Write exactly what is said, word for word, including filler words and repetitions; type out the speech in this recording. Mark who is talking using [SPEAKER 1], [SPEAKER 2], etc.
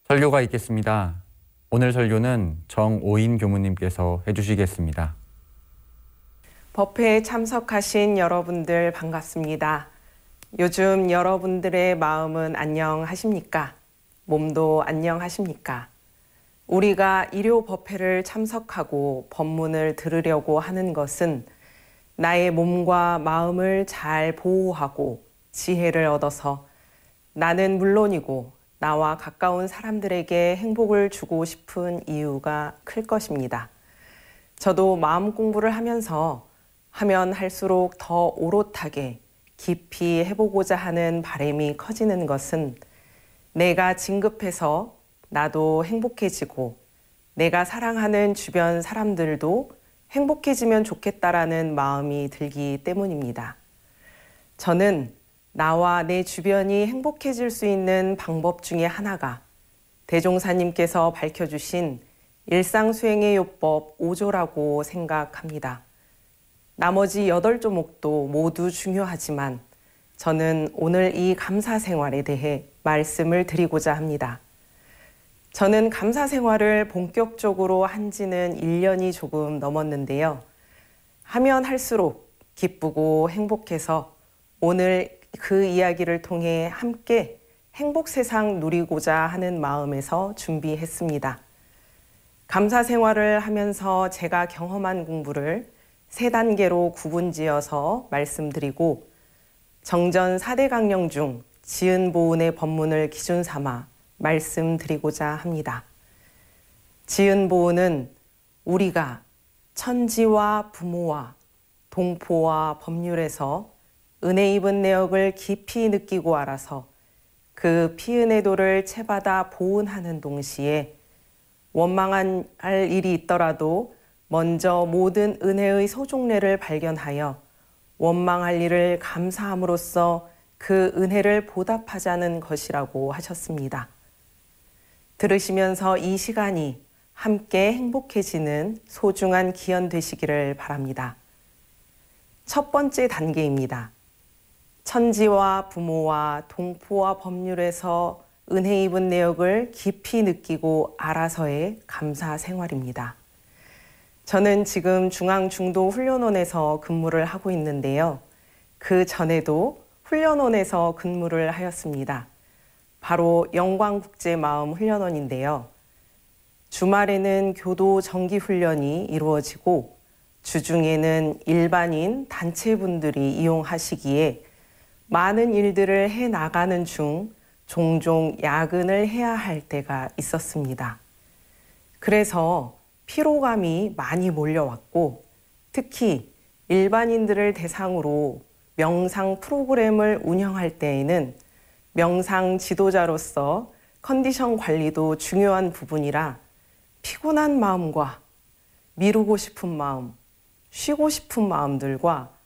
[SPEAKER 1] 설교가 있겠습니다. 오늘 설교는 정오인 교무님께서 해주시겠습니다.
[SPEAKER 2] 법회에 참석하신 여러분들 반갑습니다. 요즘 여러분들의 마음은 안녕하십니까? 몸도 안녕하십니까? 우리가 일요 법회를 참석하고 법문을 들으려고 하는 것은 나의 몸과 마음을 잘 보호하고 지혜를 얻어서 나는 물론이고 나와 가까운 사람들에게 행복을 주고 싶은 이유가 클 것입니다. 저도 마음 공부를 하면서 하면 할수록 더 오롯하게 깊이 해보고자 하는 바람이 커지는 것은 내가 진급해서 나도 행복해지고 내가 사랑하는 주변 사람들도 행복해지면 좋겠다라는 마음이 들기 때문입니다. 저는 나와 내 주변이 행복해질 수 있는 방법 중에 하나가 대종사님께서 밝혀주신 일상수행의 요법 오 조라고 생각합니다. 나머지 여덟 조목도 모두 중요하지만 저는 오늘 이 감사생활에 대해 말씀을 드리고자 합니다. 저는 감사생활을 본격적으로 한 지는 일 년이 조금 넘었는데요. 하면 할수록 기쁘고 행복해서 오늘 그 이야기를 통해 함께 행복 세상 누리고자 하는 마음에서 준비했습니다. 감사 생활을 하면서 제가 경험한 공부를 세 단계로 구분지어서 말씀드리고 정전 사 대 강령 중 지은보은의 법문을 기준 삼아 말씀드리고자 합니다. 지은보은은 우리가 천지와 부모와 동포와 법률에서 은혜 입은 내역을 깊이 느끼고 알아서 그 피은혜 도를 채받아 보은하는 동시에 원망할 일이 있더라도 먼저 모든 은혜의 소종례를 발견하여 원망할 일을 감사함으로써 그 은혜를 보답하자는 것이라고 하셨습니다. 들으시면서 이 시간이 함께 행복해지는 소중한 기원 되시기를 바랍니다. 첫 번째 단계입니다. 천지와 부모와 동포와 법률에서 은혜 입은 내역을 깊이 느끼고 알아서의 감사 생활입니다. 저는 지금 중앙중도훈련원에서 근무를 하고 있는데요. 그 전에도 훈련원에서 근무를 하였습니다. 바로 영광국제마음훈련원인데요. 주말에는 교도 정기훈련이 이루어지고 주중에는 일반인 단체분들이 이용하시기에 많은 일들을 해나가는 중 종종 야근을 해야 할 때가 있었습니다. 그래서 피로감이 많이 몰려왔고 특히 일반인들을 대상으로 명상 프로그램을 운영할 때에는 명상 지도자로서 컨디션 관리도 중요한 부분이라 피곤한 마음과 미루고 싶은 마음, 쉬고 싶은 마음들과